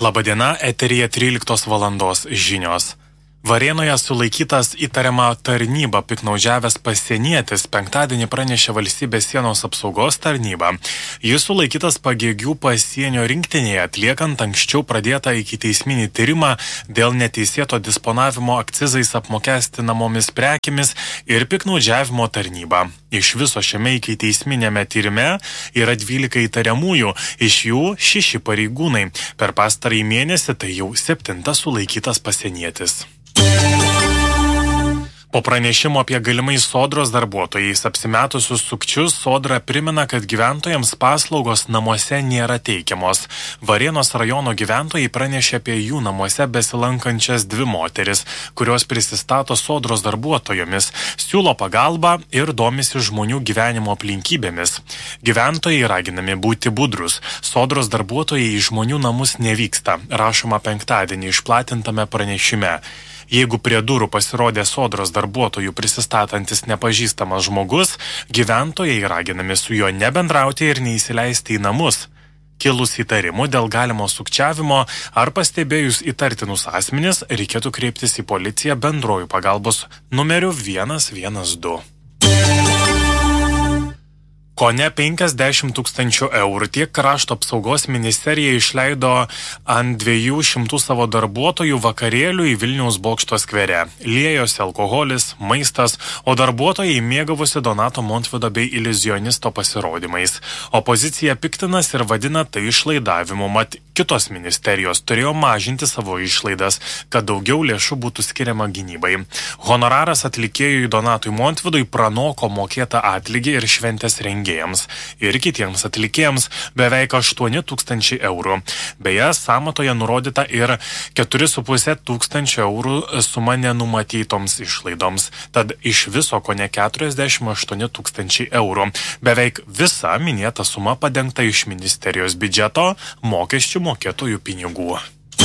Labadiena, eteryje 13 valandos žinios. Varėnoje sulaikytas įtariama tarnyba piknaudžiavęs pasienietis penktadienį pranešė valstybės sienos apsaugos tarnyba. Jis sulaikytas Pagėgių pasienio rinktinėje atliekant anksčiau pradėtą ikiteisminį tyrimą dėl neteisėto disponavimo akcizais apmokestinamomis prekėmis ir piknaudžiavimo tarnyba. Iš viso šiame ikiteisminėme tyrime yra 12 įtariamųjų, iš jų 6 pareigūnai. Per pastarąjį mėnesį tai jau 7 sulaikytas pasienietis. Po pranešimo apie galimai Sodros darbuotojais apsimetusius sukčius, Sodra primena, kad gyventojams paslaugos namuose nėra teikiamos. Varėnos rajono gyventojai pranešė apie jų namuose besilankančias 2 moteris, kurios prisistato Sodros darbuotojomis, siūlo pagalbą ir domisi žmonių gyvenimo aplinkybėmis. Gyventojai raginami būti budrus. Sodros darbuotojai į žmonių namus nevyksta, rašoma penktadienį išplatintame pranešime. Jeigu prie durų pasirodė Sodros darbuotojų prisistatantis nepažįstamas žmogus, gyventojai raginami su juo nebendrauti ir neįsileisti į namus. Kilus įtarimų dėl galimo sukčiavimo ar pastebėjus įtartinus asmenis, reikėtų kreiptis į policiją bendruoju pagalbos numeriu 112. Kone 50 000 eurų tiek krašto apsaugos ministerija išleido ant 200 savo darbuotojų vakarėlių į Vilniaus Bokšto skvere. Liejosi alkoholis, maistas, o darbuotojai mėgavosi Donato Montvydo bei iliuzionisto pasirodymais. Opozicija piktinas ir vadina tai išlaidavimu, mat kitos ministerijos turėjo mažinti savo išlaidas, kad daugiau lėšų būtų skiriama gynybai. Honoraras atlikėjui Donatui Montvydui pranoko mokėtą atlygį ir šventės rengėjams ir kitiems atlikėjams beveik 8 000 eurų. Beje, sąmatoje nurodyta ir 4,5 tūkstančio eurų suma nenumatytoms išlaidoms, tad iš viso kone 48 000 eurų. Beveik visa minėta suma padengta iš ministerijos biudžeto mokesčių mokėtojų pinigų.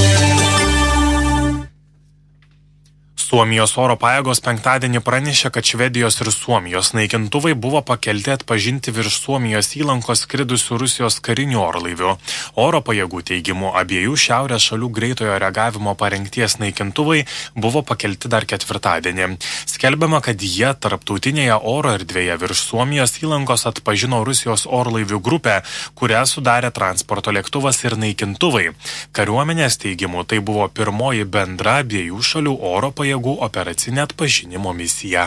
Suomijos oro pajėgos penktadienį pranešė, kad Švedijos ir Suomijos naikintuvai buvo pakelti atpažinti virš Suomijos įlankos skridusių Rusijos karinių orlaivių. Oro pajėgų teigimu, abiejų šiaurės šalių greitojo reagavimo parengties naikintuvai buvo pakelti dar ketvirtadienį. Skelbiama, kad jie tarptautinėje oro erdvėje virš Suomijos įlankos atpažino Rusijos orlaivių grupę, kurią sudarė transporto lėktuvas ir naikintuvai. Kariuomenės teigimu, tai buvo pirmoji bendra abiejų šalių oro pajėgų operacinė atpažinimo misija.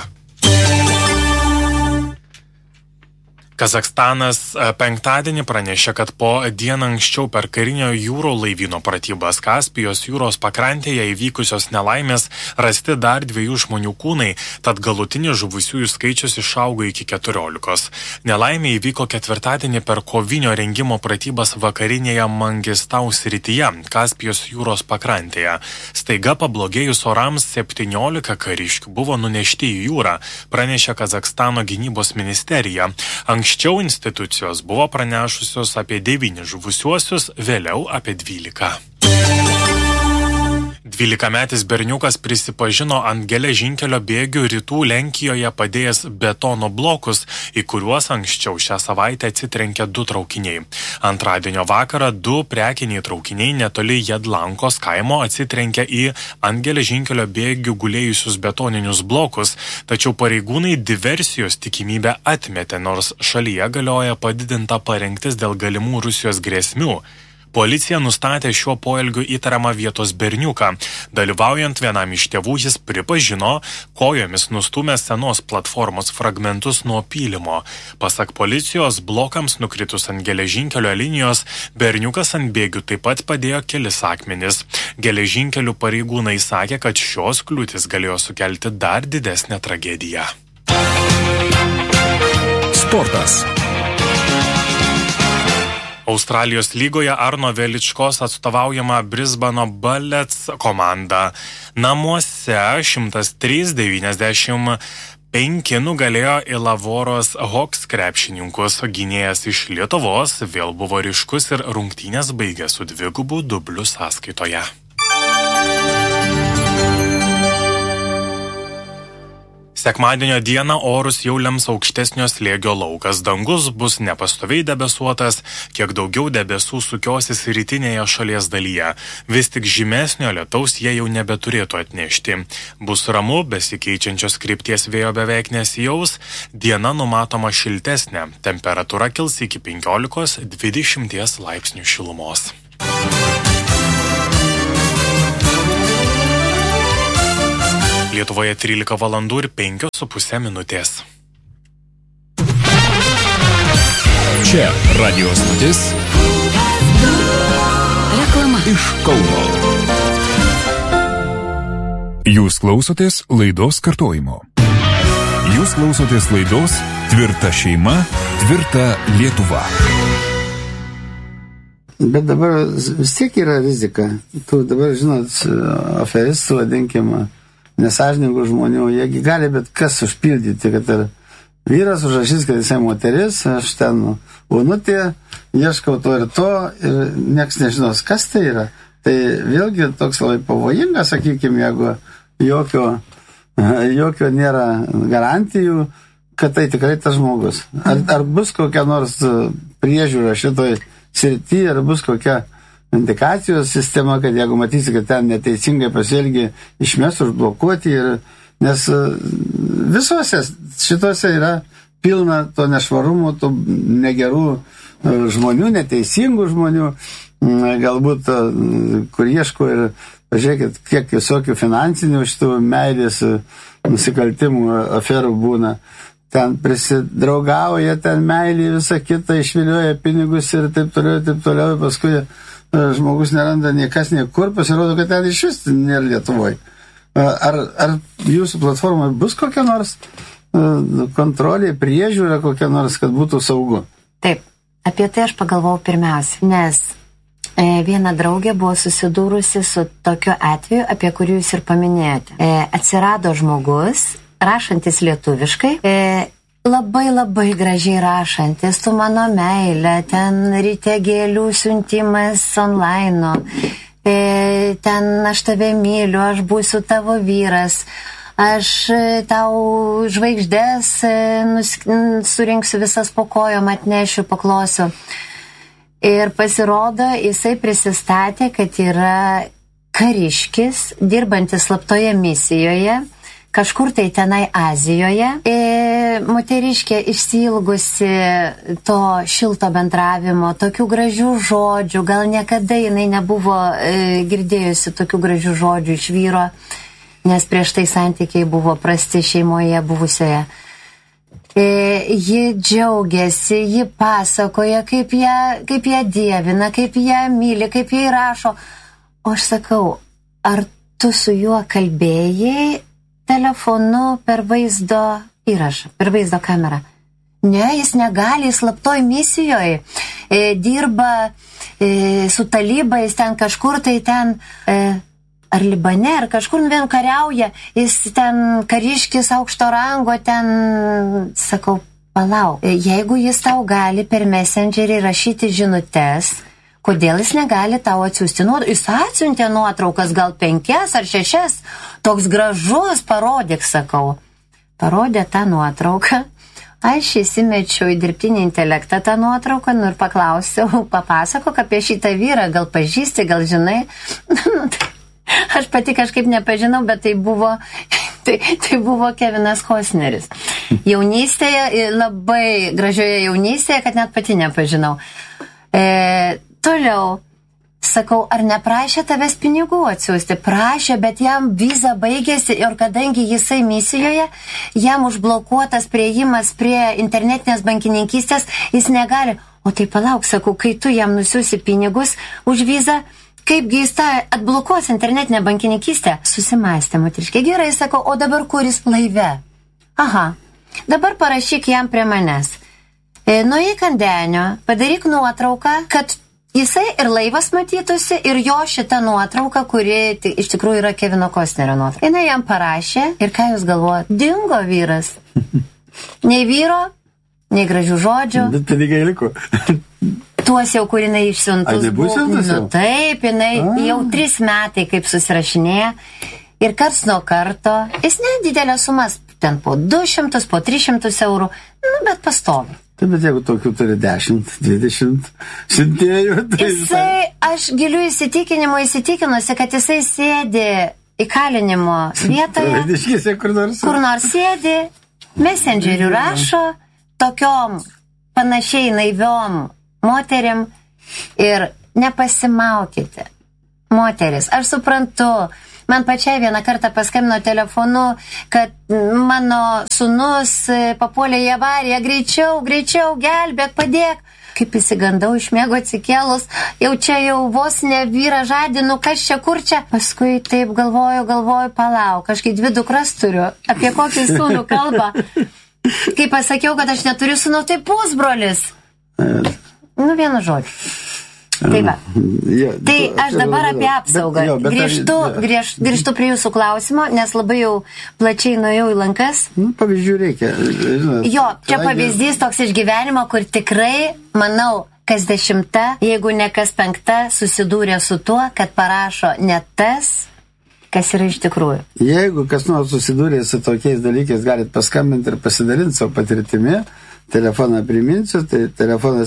Kazachstanas penktadienį pranešė, kad po dieną anksčiau per karinio jūro laivyno pratybas Kaspijos jūros pakrantėje įvykusios nelaimės rasti dar 2 žmonių kūnai, tad galutinis žuvusiųjų skaičius išaugo iki 14. Nelaimė įvyko ketvirtadienį per kovinio rengimo pratybas vakarinėje Mangistau srityje, Kaspijos jūros pakrantėje. Staiga pablogėjus orams 17 kariškių buvo nunešti į jūrą, pranešė Kazachstano gynybos ministerija. Anksčiau institucijos buvo pranešusios apie 9 žuvusiuosius, vėliau apie 12. 12-metis berniukas prisipažino ant geležinkelio bėgių rytų Lenkijoje padėjęs betono blokus, į kuriuos anksčiau šią savaitę atsitrenkė 2 traukiniai. Antradienio vakarą 2 prekiniai traukiniai netoli Jedlankos kaimo atsitrenkė į ant geležinkelio bėgių gulėjusius betoninius blokus, tačiau pareigūnai diversijos tikimybę atmetė, nors šalyje galioja padidinta parengtis dėl galimų Rusijos grėsmių. Policija nustatė šiuo poelgiu įtariamą vietos berniuką. Dalyvaujant vienam iš tėvų, jis pripažino kojomis nustūmęs senos platformos fragmentus nuo pylimo. Pasak policijos, blokams nukritus ant geležinkelio linijos, berniukas ant bėgių taip pat padėjo kelis akmenis. Geležinkelių pareigūnai sakė, kad šios kliūtis galėjo sukelti dar didesnę tragediją. Sportas. Australijos lygoje Arno Veličkos atstovaujama Brisbano Bullets komanda namuose 103-95 nugalėjo Ilavoros Hawks krepšininkus. Gynėjas iš Lietuvos vėl buvo ryškus ir rungtynės baigė su 2 dubliu sąskaitoje. Sekmadienio dieną orus jau lems aukštesnio slėgio laukas. Dangus bus nepastoviai debesuotas, kiek daugiau debesų sukiosis rytinėje šalies dalyje. Vis tik žymesnio lietaus jie jau nebeturėtų atnešti. Bus ramu, besikeičiančios krypties vėjo beveik nesijaus, diena numatoma šiltesnė, temperatūra kils iki 15-20 laipsnių šilumos. Lietuvoje 13 valandų ir 5,5 minutės. Čia radio stotis Reklama iš Kauno. Jūs klausotės laidos kartojimo. Jūs klausotės laidos Tvirta šeima, tvirta Lietuva. Bet dabar vis tiek yra rizika. Tu dabar, žinot, aferistų vadinkime, nesąžiningų žmonių, jiegi gali bet kas užpildyti, kad ir vyras užrašys, kad jisai moteris, aš ten unutė, ieškau to ir nieks nežinos, kas tai yra. Tai vėlgi toks labai pavojingas, sakykime, jeigu jokio nėra garantijų, kad tai tikrai tas žmogus. Ar bus kokia nors priežiūra šitoj srity, ar bus kokia indikacijos sistema, kad jeigu matysi, kad ten neteisingai pasielgi, išmes užblokuoti, nes visose šitose yra pilna to nešvarumo, to negerų žmonių, neteisingų žmonių, galbūt, kur ieško ir pažiūrėkit, kiek visokių finansinių šitų meilės nusikaltimų aferų būna. Ten prisidraugauja, ten meilį visą kitą, išvilioja pinigus ir taip toliau, paskui žmogus neranda niekas niekur, pasirodo, kad ten iš vis nėra Lietuvoje. Ar jūsų platformoje bus kokia nors kontrolė, priežiūra kokia nors, kad būtų saugu? Taip, apie tai aš pagalvojau pirmiausia, nes viena draugė buvo susidūrusi su tokiu atveju, apie kurį jūs ir paminėjote. Atsirado žmogus, rašantis lietuviškai, labai gražiai rašantis, tu mano meilė, ten ryte gėlių siuntimas online, ten aš tave myliu, aš būsiu tavo vyras, aš tau žvaigždės surinksiu visas po kojom, atnešiu, paklosiu. Ir pasirodo, jisai prisistatė, kad yra kariškis, dirbantis slaptoje misijoje, kažkur tai tenai Azijoje. Moteriškė išsiilgusi to šilto bendravimo, tokių gražių žodžių, gal niekada jinai nebuvo girdėjusi tokių gražių žodžių iš vyro, nes prieš tai santykiai buvo prasti šeimoje buvusioje. Ji džiaugiasi, ji pasakoja, kaip ją dievina, kaip ją myli, kaip jai rašo. O aš sakau, ar tu su juo kalbėjai telefonu per vaizdo įrašą, per vaizdo kamerą? Ne, jis negali, jis slaptoj misijoje, dirba su talybais ten kažkur tai ten, ar Libane, ar kažkur vien kariauja, jis ten kariškis aukšto rango, ten, sakau, palauk, jeigu jis tau gali per Messengerį rašyti žinutes, kodėl jis negali tau atsiųsti nuotraukas? Jis atsiuntė nuotraukas gal 5 ar 6, toks gražus, parodyk, sakau. Parodė tą nuotrauką, aš įsimečiau į dirbtinį intelektą tą nuotrauką, ir paklausiau, papasakok apie šitą vyrą, gal pažįsti, gal žinai. Aš pati kažkaip nepažinau, bet tai buvo Kevinas Costneris. Jaunystėje, labai gražioje jaunystėje, kad net pati nepažinau. Toliau, sakau, ar neprašė tavęs pinigų atsiųsti? Prašė, bet jam viza baigėsi ir kadangi jisai misijoje, jam užblokuotas priėjimas prie internetinės bankininkystės, jis negali. O tai palauk, sakau, kai tu jam nusiųsi pinigus už vizą, kaipgi jis tą atblokuos internetinę bankininkystę? Susimąstė moteriškė. Gerai, sakau, o dabar kuris laive? Aha, dabar parašyk jam prie manęs. Nueik ant denio, padaryk nuotrauką, kad jisai ir laivas matytųsi, ir jo šita nuotrauka, kuri iš tikrųjų yra Kevino Costnerio nuotrauka. Jinai jam parašė, ir ką jūs galvojat? Dingo vyras. Nei vyro, nei gražių žodžių. Bet pinigai liko. Tuos jau, kur jinai išsiuntus buvo. Nu, taip, jinai jau 3 metai kaip susirašinėja. Ir karts nuo karto, jis nedidelės sumas ten po 200, po 300 eurų, bet pastovi. Taip, bet jeigu tokių turi 10, 20 siuntėjų, tai... Jisai, aš giliu įsitikinusi, kad jisai sėdi įkalinimo vietoje, kur nors sėdi, messengerių rašo, tokiom panašiai naiviom moteriam ir nepasimaukite. Moteris, aš suprantu, man pačiai vieną kartą paskambino telefonu, kad mano sūnus papuolė į avariją, greičiau, gelbėk, padėk. Kaip įsigandau, iš miego atsikėlus, jau vos ne vyrą žadinu, kas čia, kur čia. Paskui taip galvoju, palauk, aš kai 2 dukras turiu, apie kokį sūnų kalbą. Kai pasakiau, kad aš neturiu sūnų, tai pusbrolis. Vienu žodžiu. Tai va. Tai aš dabar apie apsaugą. Grįžtu prie jūsų klausimo, nes labai jau plačiai nuėjau į lankas. Pavyzdžių reikia. Jo, čia pavyzdys toks iš gyvenimo, kur tikrai, manau, kas 10, jeigu ne kas 5, susidūrė su tuo, kad parašo ne tas, kas yra iš tikrųjų. Jeigu kas nors susidūrė su tokiais dalykais, galit paskambinti ir pasidalinti savo patirtimi. Telefoną priminsiu, tai telefonas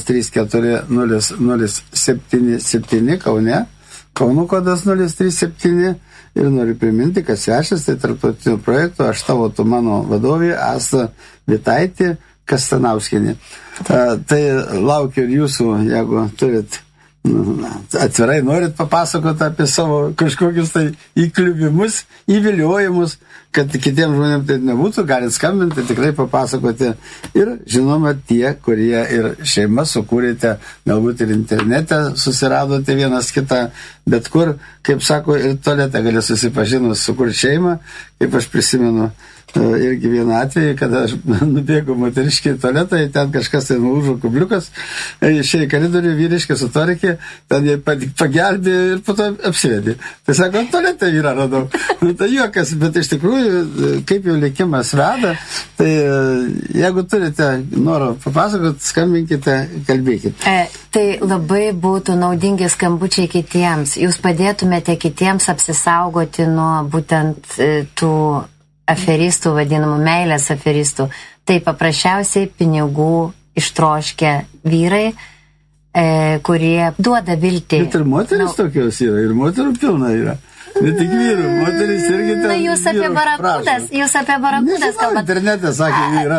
3400777 Kaune, Kauno kodas 037 ir noriu priminti, kad svečias tai tarptautinių projektų Aš tavo, tu mano vadovė Asta Vitaitė Kastanauskienė. Tai laukiu ir jūsų, jeigu turit atvirai norit papasakoti apie savo kažkokius tai įkliuvimus, įviliojimus, kad kitiems žmonėms tai nebūtų, galit skambinti, tikrai papasakoti. Ir žinoma, tie, kurie ir šeimą sukūrėte, galbūt ir internete susiradote vienas kitą, bet kur, kaip sako, ir tualete gali susipažinus sukurti šeimą, kaip aš prisimenu irgi vieną atvejį, kada aš nubėgau moteriškai į tualetą, ten kažkas tai nulūžo kubliukas, išėjo į koridorių, vyriškai sutvarkė, ten jie pagelbė ir po to apsivedė. Tai sako, tualetą vyrą radau. Tai juokas, bet iš tikrųjų, kaip jau likimas veda, tai jeigu turite noro papasakot, skambinkite, kalbėkite. Tai labai būtų naudingi skambučiai kitiems. Jūs padėtumėte kitiems apsisaugoti nuo būtent tų aferistų, vadinamų meilės aferistų. Tai paprasčiausiai pinigų ištroškę vyrai, kurie duoda viltį. Bet ir moteris tokios yra, ir moterų pilna yra. Ne tik vyrų, moteris irgi ten. Jūs apie barakudas kalbate. Internete sakė, yra.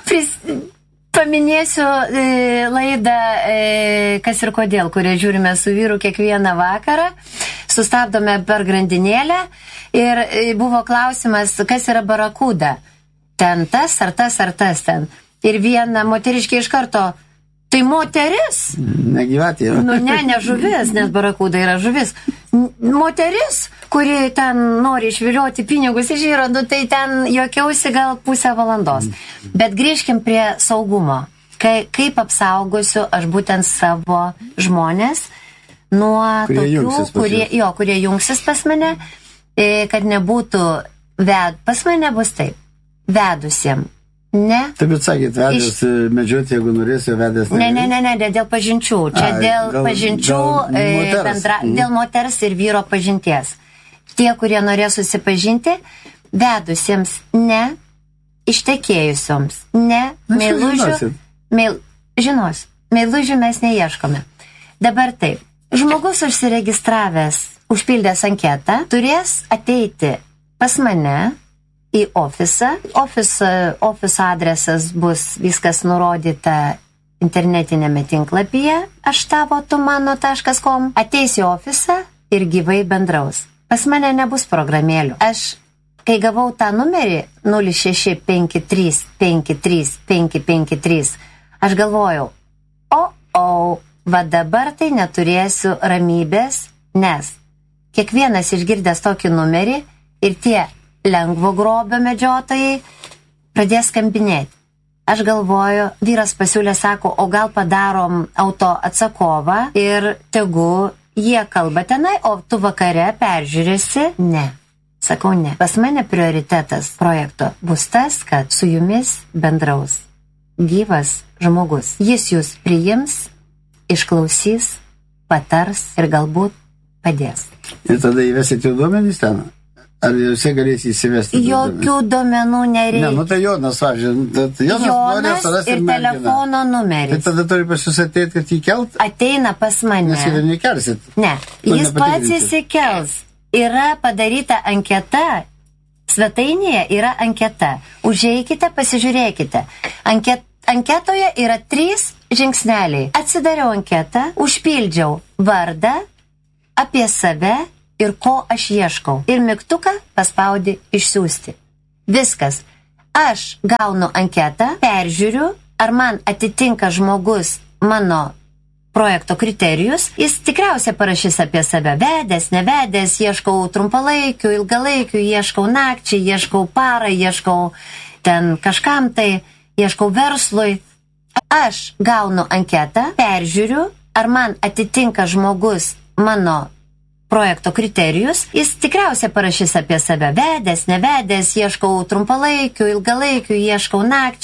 Paminėsiu laidą Kas ir kodėl, kurią žiūrime su vyru kiekvieną vakarą. Sustabdome per grandinėlę ir buvo klausimas, kas yra barakuda. Ten tas ar tas ten. Ir viena moteriškė iš karto, tai moteris. Negyvatė. Ne žuvis, nes barakuda yra žuvis. Moteris, kuri ten nori išvilioti pinigus iš vyro, tai ten juokiausi gal pusę valandos. Bet grįžkim prie saugumo. Kaip apsaugosiu aš būtent savo žmonės nuo tokių, kurie jungsis pas mane, kad nebūtų pas mane bus taip, vedusiem. Ne. Taip, bet sakėt, vedęs medžioti, jeigu norėsiu, vedęs. Ne, dėl pažinčių. Čia dėl pažinčių, dėl moters ir vyro pažinties. Tie, kurie norės susipažinti, vedusiems ne, ištekėjusioms ne, meilužių. Žinos, meilužių mes neieškome. Dabar taip, žmogus užsiregistravęs, užpildęs anketą, turės ateiti pas mane į ofisą. Ofiso adresas bus viskas nurodyta internetinėme tinklapyje aštavo-tu-mano.com. Ateis į ofisą ir gyvai bendraus. Pas mane nebus programėlių. Aš, kai gavau tą numerį 0653535553, aš galvojau, va dabar tai neturėsiu ramybės, nes kiekvienas išgirdęs tokį numerį ir tie lengvo grobio medžiotojai pradės skambinėti. Aš galvoju, vyras pasiūlė, sako, o gal padarom auto atsakovą ir tegu jie kalba tenai, o tu vakare peržiūrėsi? Ne. Sakau, ne. Pas mane prioritetas projekto bus tas, kad su jumis bendraus gyvas žmogus. Jis jūs priims, išklausys, patars ir galbūt padės. Ir tada įvesit jų duomenys ten? Ar jisai galės įsivesti? Jokių duomenų nereikia. Ne, nu tai Jonas, Jonas ir telefono numeris. Tai tada turi pas jūs ateiti, kad jį kelt? Ateina pas mane. Nes jį nekelsit. Ne, jis pats įsikels. Yra padaryta anketa. Svetainėje yra anketa. Užeikite, pasižiūrėkite. Anketoje yra 3 žingsneliai. Atsidariau anketą, užpildžiau vardą, apie save ir ko aš ieškau. Ir mygtuką paspaudi išsiųsti. Viskas. Aš gaunu anketą, peržiūriu, ar man atitinka žmogus mano projekto kriterijus. Jis tikriausiai parašys apie save. Vedęs, nevedęs, ieškau trumpalaikių, ilgalaikių, ieškau nakčiai, ieškau parai, ieškau ten kažkam tai, ieškau verslui. Aš gaunu anketą, peržiūriu, ar man atitinka žmogus mano projekto kriterijus. Jis tikriausiai parašys apie save. Vedęs, nevedęs, ieškau trumpalaikių, ilgalaikių, ieškau nakčiai.